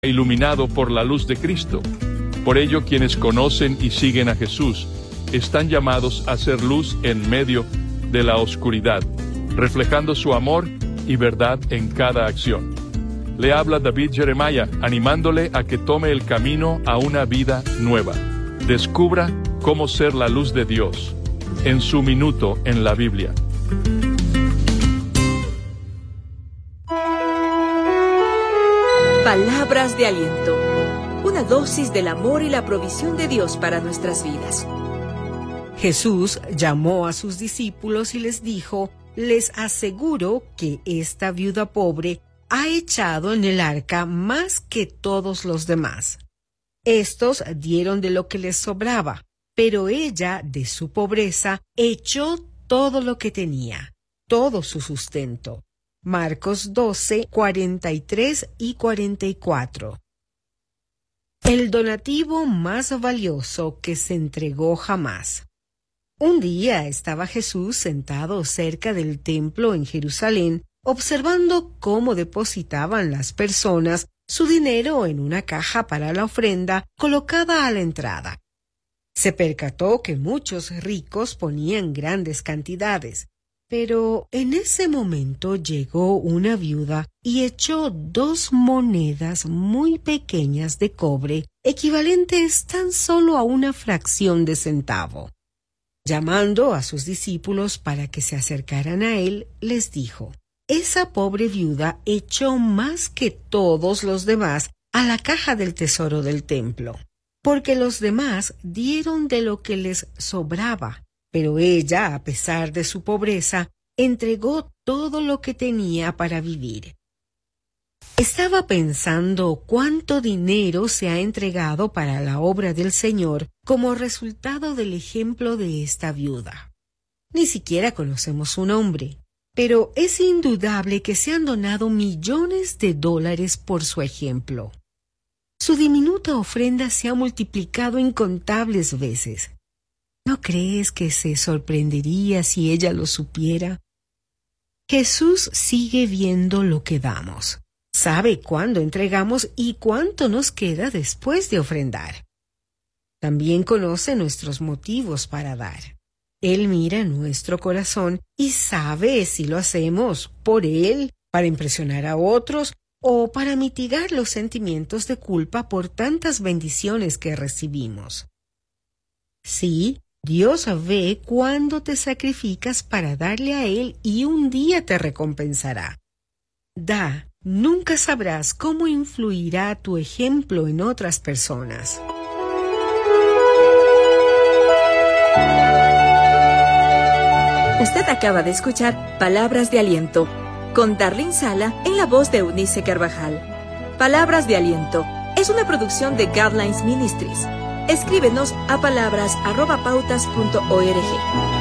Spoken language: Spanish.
iluminado por la luz de Cristo. Por ello, quienes conocen y siguen a Jesús están llamados a ser luz en medio de la oscuridad, reflejando su amor y verdad en cada acción. Le habla David Jeremiah, animándole a que tome el camino a una vida nueva. Descubra cómo ser la luz de Dios en su minuto en la Biblia. Palabras de aliento. Una dosis del amor y la provisión de Dios para nuestras vidas. Jesús llamó a sus discípulos y les dijo: les aseguro que esta viuda pobre ha echado en el arca más que todos los demás. Estos dieron de lo que les sobraba, pero ella, de su pobreza, echó todo lo que tenía, todo su sustento. Marcos 12, 43 y 44. El donativo más valioso que se entregó jamás. Un día estaba Jesús sentado cerca del templo en Jerusalén, observando cómo depositaban las personas su dinero en una caja para la ofrenda colocada a la entrada. Se percató que muchos ricos ponían grandes cantidades, pero en ese momento llegó una viuda y echó 2 monedas muy pequeñas de cobre, equivalentes tan solo a una fracción de centavo. Llamando a sus discípulos para que se acercaran a él, les dijo: esa pobre viuda echó más que todos los demás a la caja del tesoro del templo, porque los demás dieron de lo que les sobraba, pero ella, a pesar de su pobreza, entregó todo lo que tenía para vivir. Estaba pensando cuánto dinero se ha entregado para la obra del Señor como resultado del ejemplo de esta viuda. Ni siquiera conocemos su nombre, pero es indudable que se han donado millones de dólares por su ejemplo. Su diminuta ofrenda se ha multiplicado incontables veces. ¿No crees que se sorprendería si ella lo supiera? Jesús sigue viendo lo que damos. Sabe cuándo entregamos y cuánto nos queda después de ofrendar. También conoce nuestros motivos para dar. Él mira nuestro corazón y sabe si lo hacemos por Él, para impresionar a otros o para mitigar los sentimientos de culpa por tantas bendiciones que recibimos. Sí, Dios ve cuándo te sacrificas para darle a Él y un día te recompensará. Da, nunca sabrás cómo influirá tu ejemplo en otras personas. Usted acaba de escuchar Palabras de Aliento, con Darlene Sala en la voz de Eunice Carvajal. Palabras de Aliento es una producción de Guidelines Ministries. Escríbenos a palabras@pautas.org.